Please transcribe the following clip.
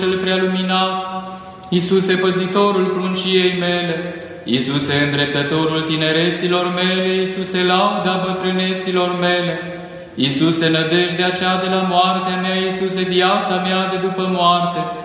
cel prealuminat, Iisuse, păzitorul prunciei mele, Iisuse, îndreptătorul tinereților mele, Iisuse, lauda bătrâneților mele, Iisuse, nădejdea cea de la moartea mea, Iisuse, viața mea de după moarte,